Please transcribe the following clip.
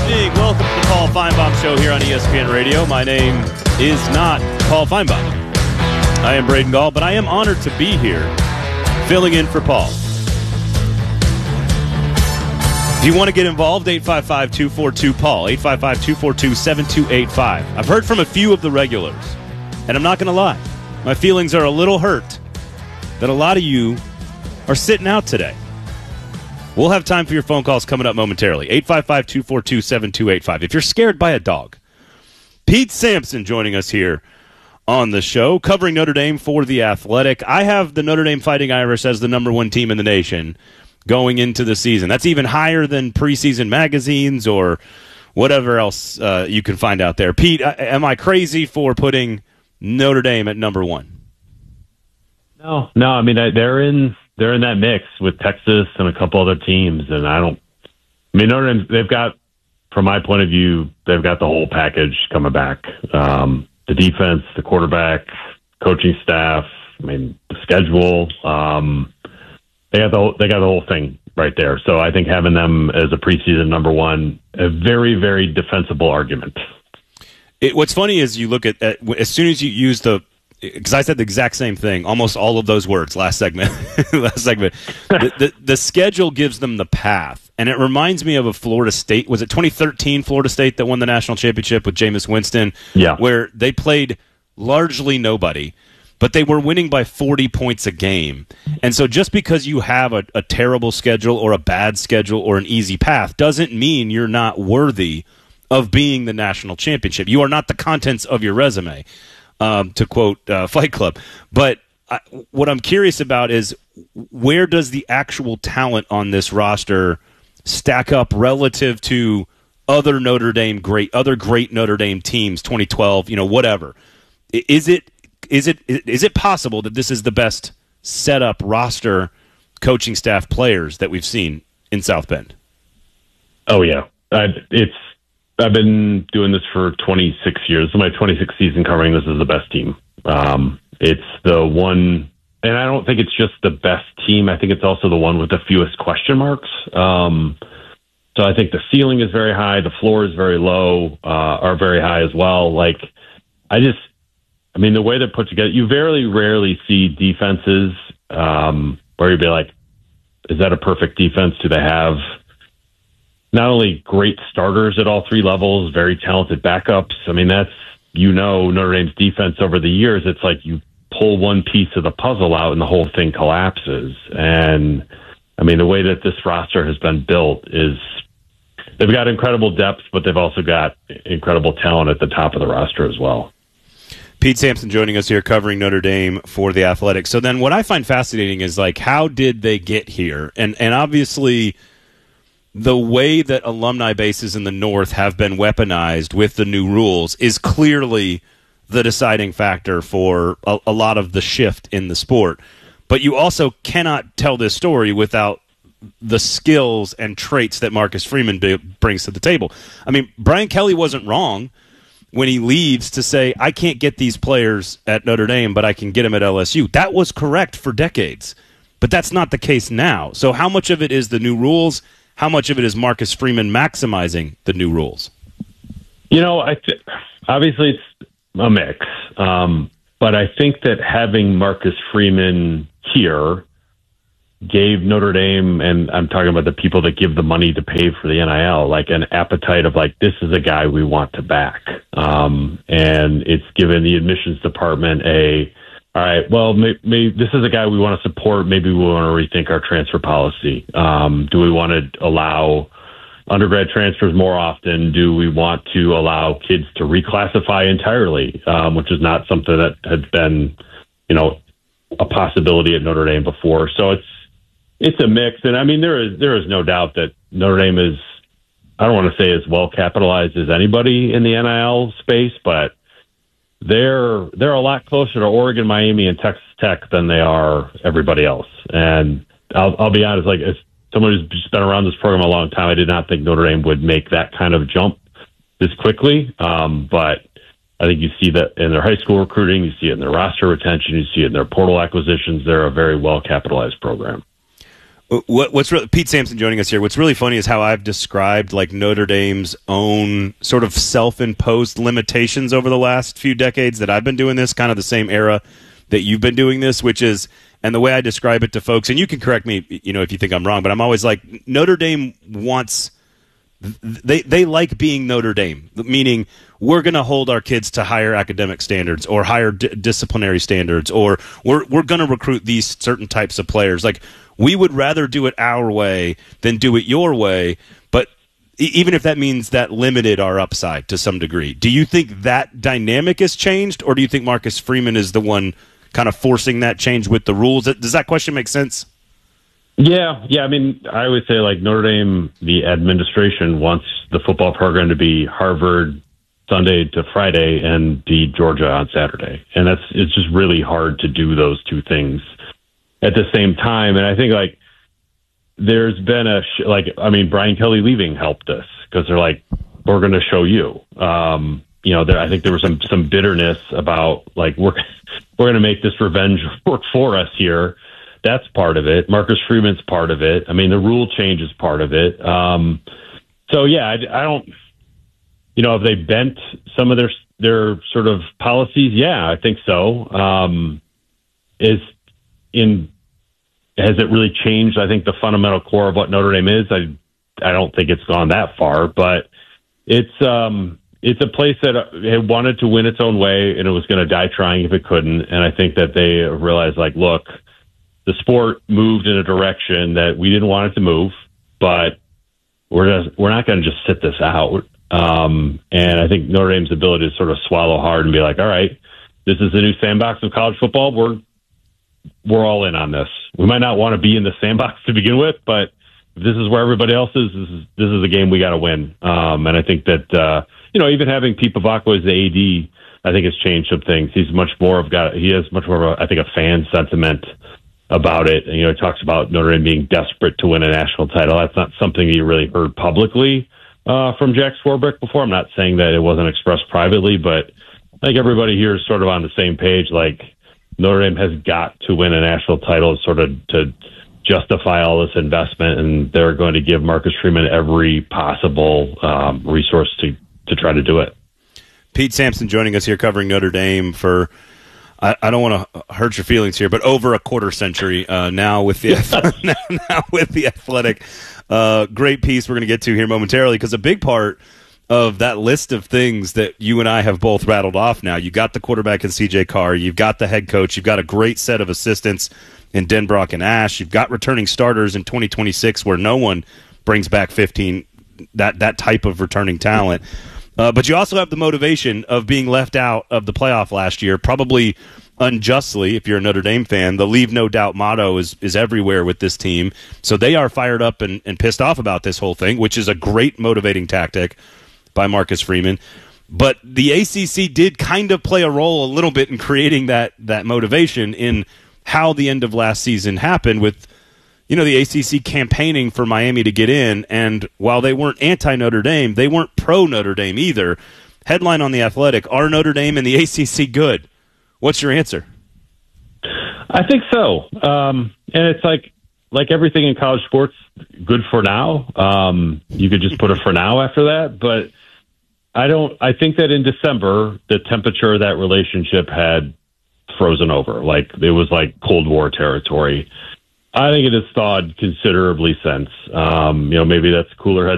evening. Welcome to the Paul Feinbaum Show here on ESPN Radio. My name is not Paul Feinbaum. I am Braden Gall, but I am honored to be here filling in for Paul. If you want to get involved, 855-242-PAUL, 855-242-7285. I've heard from a few of the regulars, and I'm not going to lie. My feelings are a little hurt that a lot of you are sitting out today. We'll have time for your phone calls coming up momentarily. 855-242-7285. If you're scared by a dog. Pete Sampson joining us here on the show, covering Notre Dame for The Athletic. I have the Notre Dame Fighting Irish as the number one team in the nation going into the season. That's even higher than preseason magazines or whatever else you can find out there. Pete, am I crazy for putting Notre Dame at number one? No. I mean, they're in that mix with Texas and a couple other teams, and Notre Dame, they've got, from my point of view, they've got the whole package coming back. The defense, the quarterback, coaching staff, the schedule. They got the whole thing right there. So I think having them as a preseason number one, a very, very defensible argument. What's funny is you look at as soon as you use because I said the exact same thing, almost all of those words last segment. The schedule gives them the path, and it reminds me of a Florida State. Was it 2013 Florida State that won the national championship with Jameis Winston? Yeah, where they played largely nobody, but they were winning by 40 points a game. And so just because you have a terrible schedule or a bad schedule or an easy path doesn't mean you're not worthy of being the national championship. You are not the contents of your resume. To quote Fight Club. But what I'm curious about is where does the actual talent on this roster stack up relative to other great Notre Dame teams, 2012, whatever. Is it possible that this is the best set up roster, coaching staff, players that we've seen in South Bend? Oh yeah. I've been doing this for 26 years. My 26th season covering this is the best team. It's the one, and I don't think it's just the best team. I think it's also the one with the fewest question marks. So I think the ceiling is very high. The floor is very low, are very high as well. The way they're put together, you very rarely see defenses where you'd be like, is that a perfect defense? Do they have not only great starters at all three levels, very talented backups? That's, Notre Dame's defense over the years. It's like you pull one piece of the puzzle out and the whole thing collapses. And, the way that this roster has been built is they've got incredible depth, but they've also got incredible talent at the top of the roster as well. Pete Sampson joining us here covering Notre Dame for The Athletic. So then what I find fascinating is, how did they get here? And obviously the way that alumni bases in the North have been weaponized with the new rules is clearly the deciding factor for a lot of the shift in the sport. But you also cannot tell this story without the skills and traits that Marcus Freeman brings to the table. Brian Kelly wasn't wrong when he leaves to say, I can't get these players at Notre Dame, but I can get them at LSU. That was correct for decades. But that's not the case now. So how much of it is the new rules? How much of it is Marcus Freeman maximizing the new rules? Obviously it's a mix. But I think that having Marcus Freeman here gave Notre Dame, and I'm talking about the people that give the money to pay for the NIL, an appetite of this is a guy we want to back. And it's given the admissions department all right, well, maybe this is a guy we want to support. Maybe we want to rethink our transfer policy. Do we want to allow undergrad transfers more often? Do we want to allow kids to reclassify entirely, which is not something that has been, a possibility at Notre Dame before? So it's a mix. And there is no doubt that Notre Dame is, I don't want to say as well capitalized as anybody in the NIL space, but they're a lot closer to Oregon, Miami, and Texas Tech than they are everybody else. And I'll be honest, as someone who's just been around this program a long time, I did not think Notre Dame would make that kind of jump this quickly. But I think you see that in their high school recruiting, you see it in their roster retention, you see it in their portal acquisitions. They're a very well-capitalized program. Pete Sampson joining us here. What's really funny is how I've described like Notre Dame's own sort of self-imposed limitations over the last few decades that I've been doing this, kind of the same era that you've been doing this, which is, and the way I describe it to folks, and you can correct me, if you think I'm wrong, but I'm always like, Notre Dame wants, they like being Notre Dame, meaning we're going to hold our kids to higher academic standards or higher disciplinary standards, or we're going to recruit these certain types of players. Like, we would rather do it our way than do it your way, but even if that means that limited our upside to some degree. Do you think that dynamic has changed, or do you think Marcus Freeman is the one kind of forcing that change with the rules? Does that question make sense? Yeah. I mean, I would say like Notre Dame, the administration wants the football program to be Harvard Sunday to Friday and be Georgia on Saturday. And it's just really hard to do those two things at the same time. And I think like there's been Brian Kelly leaving helped us because they're like, we're going to show you. I think there was some bitterness about like we're going to make this revenge work for us here. That's part of it. Marcus Freeman's part of it. I mean, the rule change is part of it. So yeah, I don't. Have they bent some of their sort of policies? Yeah, I think so. Has it really changed? I think the fundamental core of what Notre Dame is. I don't think it's gone that far, but it's a place that had wanted to win its own way, and it was going to die trying if it couldn't. And I think that they realized, like, look, the sport moved in a direction that we didn't want it to move, but we're not going to just sit this out. And I think Notre Dame's ability to sort of swallow hard and be like, all right, this is the new sandbox of college football. We're all in on this. We might not want to be in the sandbox to begin with, but if this is where everybody else is, this is a game we got to win. And I think that, even having Pete Bavacqua as the AD, I think has changed some things. He has much more of a fan sentiment about it. And, he talks about Notre Dame being desperate to win a national title. That's not something you really heard publicly from Jack Swarbrick before. I'm not saying that it wasn't expressed privately, but I think everybody here is sort of on the same page. Like, Notre Dame has got to win a national title sort of to justify all this investment, and they're going to give Marcus Freeman every possible resource to try to do it. Pete Sampson joining us here covering Notre Dame for, I don't want to hurt your feelings here, but over a quarter century now with the now with the Athletic. Great piece we're going to get to here momentarily, because a big part of that list of things that you and I have both rattled off now, you got the quarterback in C.J. Carr, you've got the head coach, you've got a great set of assistants in Denbrock and Ash, you've got returning starters in 2026 where no one brings back 15, that type of returning talent. But you also have the motivation of being left out of the playoff last year, probably unjustly, if you're a Notre Dame fan. The leave no doubt motto is everywhere with this team. So they are fired up and pissed off about this whole thing, which is a great motivating tactic by Marcus Freeman. But the ACC did kind of play a role a little bit in creating that motivation in how the end of last season happened with, the ACC campaigning for Miami to get in. And while they weren't anti-Notre Dame, they weren't pro-Notre Dame either. Headline on The Athletic, are Notre Dame and the ACC good? What's your answer? I think so. And it's like everything in college sports, good for now. You could just put a for now after that. But I think that in December, the temperature of that relationship had frozen over. Like, it was like Cold War territory. I think it has thawed considerably since. Maybe that's cooler heads